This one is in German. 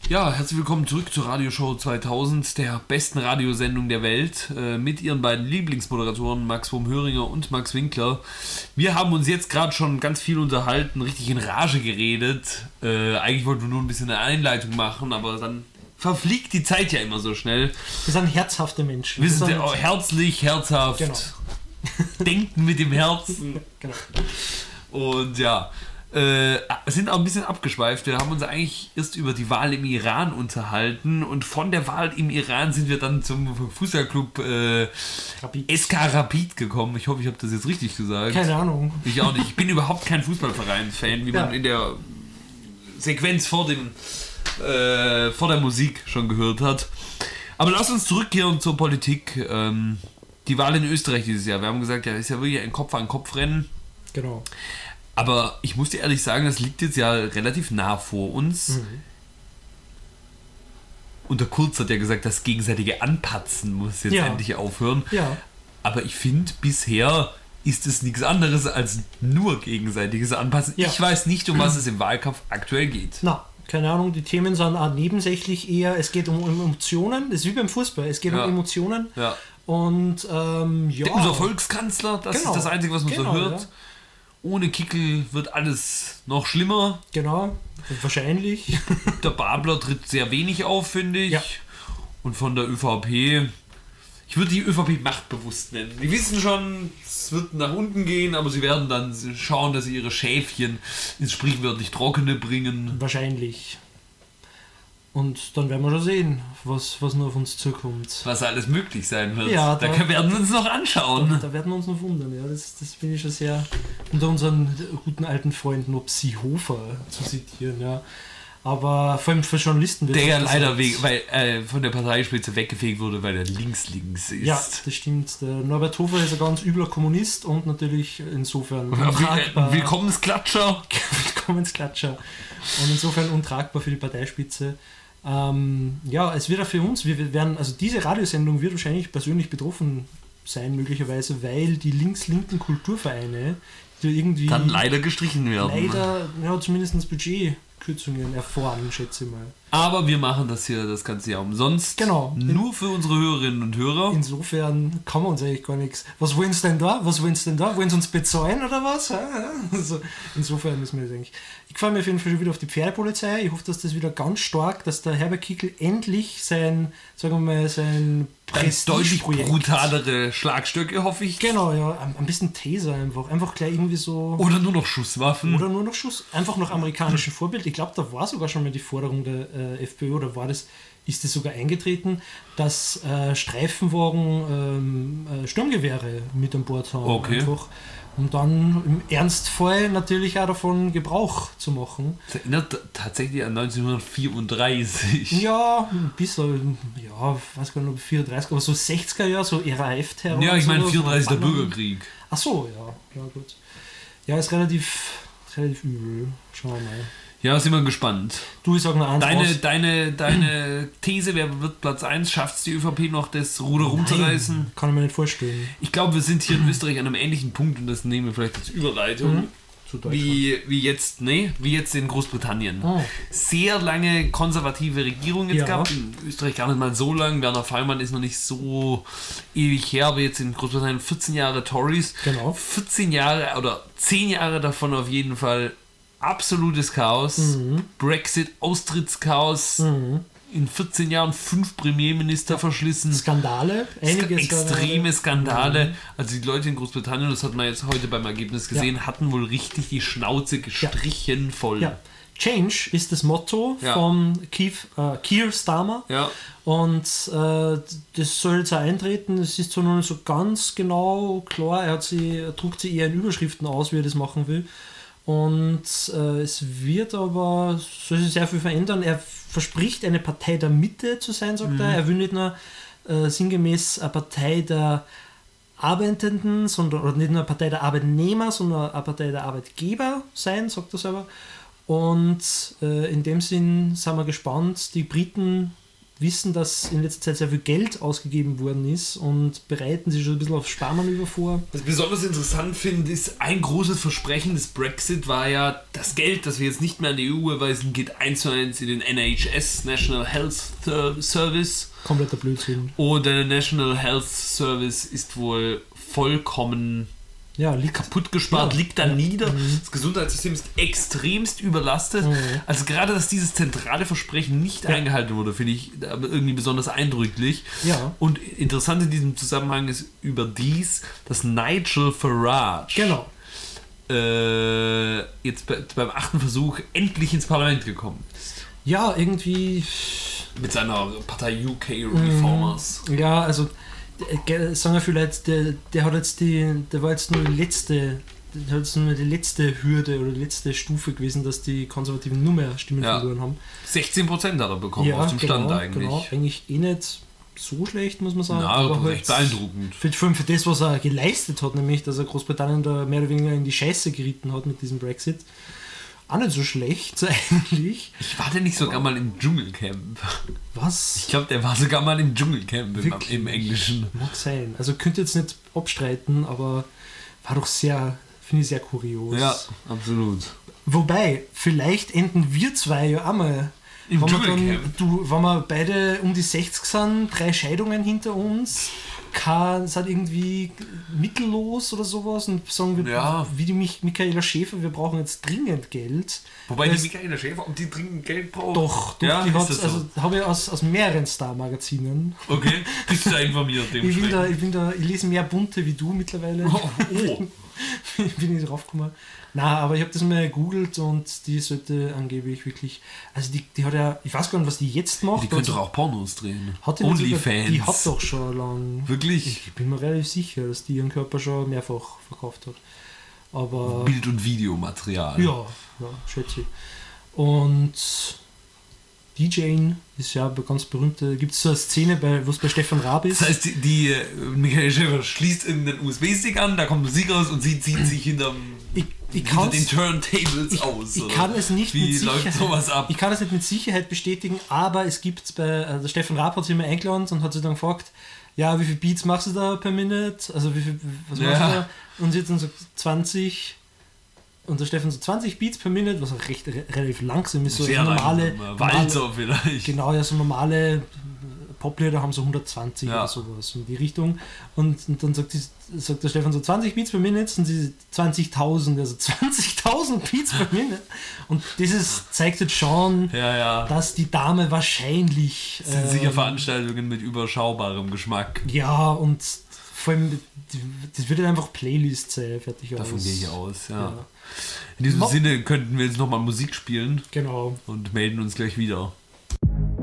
Ja, herzlich willkommen zurück zur Radioshow 2000, der besten Radiosendung der Welt, mit ihren beiden Lieblingsmoderatoren Max Wurm-Höringer und Max Winkler. Wir haben uns jetzt gerade schon ganz viel unterhalten, richtig in Rage geredet. Eigentlich wollten wir nur ein bisschen eine Einleitung machen, aber dann verfliegt die Zeit ja immer so schnell. Wir sind herzhafte Menschen. Wir sind ja herzlich, herzhaft, genau. Denken mit dem Herzen. Genau. Und ja, sind auch ein bisschen abgeschweift. Wir haben uns eigentlich erst über die Wahl im Iran unterhalten und von der Wahl im Iran sind wir dann zum Fußballclub SK Rapid gekommen. Ich hoffe, ich habe das jetzt richtig gesagt. Keine Ahnung. Ich auch nicht. Ich bin überhaupt kein Fußballverein-Fan, wie man in der Sequenz vor der Musik schon gehört hat. Aber lass uns zurückkehren zur Politik. Die Wahl in Österreich dieses Jahr. Wir haben gesagt, ja, ist ja wirklich ein Kopf-an-Kopf-Rennen. Genau. Aber ich muss dir ehrlich sagen, das liegt jetzt ja relativ nah vor uns. Mhm. Und der Kurz hat ja gesagt, das gegenseitige Anpatzen muss jetzt endlich aufhören. Ja. Aber ich finde, bisher ist es nichts anderes als nur gegenseitiges Anpassen. Ja. Ich weiß nicht, um was es im Wahlkampf aktuell geht. Na, keine Ahnung, die Themen sind auch nebensächlich eher, es geht um Emotionen, das ist wie beim Fußball, es geht um Emotionen. Ja. Und unser Volkskanzler, das ist das Einzige, was man so hört. Ja. Ohne Kickel wird alles noch schlimmer. Genau, wahrscheinlich. Der Babler tritt sehr wenig auf, finde ich. Ja. Und von der ÖVP, ich würde die ÖVP machtbewusst nennen. Die wissen schon, es wird nach unten gehen, aber sie werden dann schauen, dass sie ihre Schäfchen ins sprichwörtlich Trockene bringen. Wahrscheinlich. Und dann werden wir schon sehen, was noch auf uns zukommt. Was alles möglich sein wird. Ja, da werden wir uns noch anschauen. Da werden wir uns noch wundern. Ja. Das finde ich schon sehr unter unseren guten alten Freund nur Seehofer zu zitieren. Ja. Aber vor allem für Journalisten... Der ja leider von der Parteispitze weggefegt wurde, weil er links ist. Ja, das stimmt. Der Norbert Hofer ist ein ganz übler Kommunist und natürlich insofern untragbar. Willkommensklatscher. Willkommensklatscher. Und insofern untragbar für die Parteispitze. Es wird auch für uns, wir werden, also diese Radiosendung wird wahrscheinlich persönlich betroffen sein, möglicherweise, weil die links-linken Kulturvereine, die irgendwie... Dann leider gestrichen werden. Leider, zumindest Budgetkürzungen erfahren, schätze ich mal. Aber wir machen das ganze Jahr umsonst. Genau. Nur für unsere Hörerinnen und Hörer. Insofern kann man uns eigentlich gar nichts... Was wollen sie denn da? Wollen sie uns bezahlen oder was? Also, insofern müssen wir das eigentlich... Ich freue mich auf jeden Fall schon wieder auf die Pferdepolizei. Ich hoffe, dass das wieder ganz stark, dass der Herbert Kickl endlich sein Prestigeprojekt... Deutlich brutalere Schlagstöcke, hoffe ich. Genau, ja. Ein bisschen Taser einfach. Einfach gleich irgendwie so... Oder nur noch Schusswaffen. Einfach nach amerikanischem Vorbild. Ich glaube, da war sogar schon mal die Forderung der FPÖ, oder ist das sogar eingetreten, dass Streifenwagen Sturmgewehre mit an Bord haben. Okay. Einfach, um dann im Ernstfall natürlich auch davon Gebrauch zu machen. Das erinnert tatsächlich an 1934. Ja, ein bisschen, weiß gar nicht, 34, aber so 60er Jahre, so RAF-Terror. Ja, ich meine 34 der Bürgerkrieg. Ach so, ja, gut. Ja, ist relativ übel. Schauen wir mal. Ja, sind wir gespannt. Du, ich sag mal eins. Deine These, wer wird Platz 1? Schafft es die ÖVP noch, das Ruder rumzureißen? Kann ich mir nicht vorstellen. Ich glaube, wir sind hier in Österreich an einem ähnlichen Punkt und das nehmen wir vielleicht als Überleitung. Wie jetzt in Großbritannien. Sehr lange konservative Regierung jetzt gab. In Österreich gar nicht mal so lang. Werner Faymann ist noch nicht so ewig her, aber jetzt in Großbritannien 14 Jahre Tories. Genau. 14 Jahre oder 10 Jahre davon auf jeden Fall absolutes Chaos. Brexit, Austrittschaos. In 14 Jahren 5 Premierminister verschlissen. Skandale. Extreme Skandale. Also die Leute in Großbritannien, das hat man jetzt heute beim Ergebnis gesehen, hatten wohl richtig die Schnauze gestrichen voll. Ja. Change ist das Motto von Keir Starmer. Ja. Und das soll jetzt auch eintreten. Es ist zwar noch nicht so ganz genau klar, er druckt sie eher in Überschriften aus, wie er das machen will. Und es wird aber soll sich sehr viel verändern. Er verspricht, eine Partei der Mitte zu sein, sagt er. Er will nicht nur sinngemäß eine Partei der Arbeitenden, oder nicht nur eine Partei der Arbeitnehmer, sondern eine Partei der Arbeitgeber sein, sagt er selber. Und in dem Sinn sind wir gespannt. Die Briten wissen, dass in letzter Zeit sehr viel Geld ausgegeben worden ist und bereiten sich schon ein bisschen auf Sparmanöver vor. Was ich besonders interessant finde, ist, ein großes Versprechen des Brexit war ja, das Geld, das wir jetzt nicht mehr an die EU überweisen, geht 1:1 in den NHS, National Health Service. Kompletter Blödsinn. Und der National Health Service ist wohl vollkommen kaputt gespart, liegt da nieder. Das Gesundheitssystem ist extremst überlastet. Also gerade, dass dieses zentrale Versprechen nicht eingehalten wurde, finde ich irgendwie besonders eindrücklich. Ja. Und interessant in diesem Zusammenhang ist überdies, dass Nigel Farage jetzt beim 8. Versuch endlich ins Parlament gekommen ist. Ja, irgendwie... Mit seiner Partei UK Reformers. Ja, also sagen ja viele Leute, der war jetzt nur die letzte Hürde oder die letzte Stufe gewesen, dass die Konservativen nur mehr Stimmen verloren haben. 16% hat er bekommen aus dem Stand eigentlich. Genau, eigentlich nicht so schlecht, muss man sagen. Na, aber halt recht beeindruckend. Vor allem für das, was er geleistet hat, nämlich, dass er Großbritannien da mehr oder weniger in die Scheiße geritten hat mit diesem Brexit. Auch nicht so schlecht, eigentlich. War der nicht sogar mal im Dschungelcamp? Was? Ich glaube, der war sogar mal im Dschungelcamp im Englischen. Mag sein. Also könnte jetzt nicht abstreiten, aber war doch finde ich sehr kurios. Ja, absolut. Wobei, vielleicht enden wir zwei ja auch mal im Dschungelcamp. Wenn wir beide um die 60 sind, 3 Scheidungen hinter uns, sind irgendwie mittellos oder sowas und sagen wir, wie die Michaela Schäfer, wir brauchen jetzt dringend Geld. Wobei die Michaela Schäfer, ob die dringend Geld braucht? Doch, die hat, also habe ich aus mehreren Star-Magazinen. Okay, bist du da informiert? Ich lese mehr Bunte wie du mittlerweile. Oh. Bin ich drauf gekommen. Na, aber ich habe das mal gegoogelt und die sollte angeblich wirklich, also die hat ja, ich weiß gar nicht, was die jetzt macht. Die könnte doch auch Pornos drehen. OnlyFans. Die hat doch schon lang. Wirklich? Ich bin mir relativ sicher, dass die ihren Körper schon mehrfach verkauft hat. Aber Bild- und Videomaterial. Ja, schätze ich. Und DJing ist ja eine ganz berühmte, gibt es so eine Szene, wo es bei Stefan Raab ist. Das heißt, die Michaela Schäfer schließt irgendeinen USB-Stick an, da kommt Musik raus und sie zieht sich hinter den Turntables aus. Ich kann es nicht Wie läuft sowas ab? Ich kann es nicht mit Sicherheit bestätigen, aber es gibt der Stefan Raab hat sich immer eingeladen und hat sich dann gefragt, ja, wie viele Beats machst du da per Minute? Also was machst du da? Und sie hat dann so 20. Und der Stefan so 20 Beats per Minute, was auch relativ langsam ist. So sehr normale Walzer vielleicht. Genau, ja, so normale Poplieder haben so 120 oder sowas in die Richtung. Und dann sagt der Stefan so 20 Beats per Minute und sie 20.000, also 20.000 Beats per Minute. Und das zeigt jetzt schon, dass die Dame wahrscheinlich... Das sind sicher Veranstaltungen mit überschaubarem Geschmack. Ja, und vor allem, das wird einfach Playlist sein, fertig aus. Davon gehe ich aus, ja. In diesem Sinne könnten wir jetzt nochmal Musik spielen. Genau. Und melden uns gleich wieder.